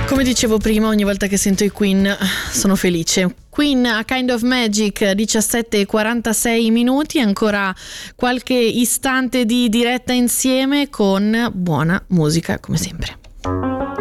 Come dicevo prima, ogni volta che sento i Queen sono felice. Queen, A Kind of Magic, 17:46 minuti, ancora qualche istante di diretta insieme con buona musica come sempre.